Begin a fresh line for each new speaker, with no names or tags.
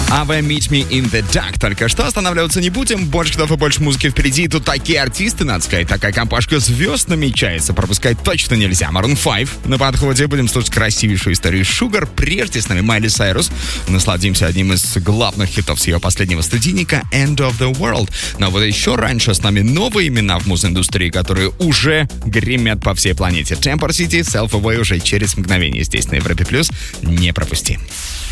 ABBA Meet Me in the Dark. Только что останавливаться не будем. Больше хитов и больше музыки впереди. И тут такие артисты, надо сказать. Такая компашка звезд намечается. Пропускать точно нельзя. Maroon 5 на подходе. Будем слушать красивейшую историю Sugar. Прежде с нами Майли Сайрус. Насладимся одним из главных хитов с ее последнего студийника End of the World. Но вот еще раньше с нами новые имена в муз-индустрии, которые уже гремят по всей планете. Temper City, Self Away уже через мгновение здесь на Европе+. Не пропусти.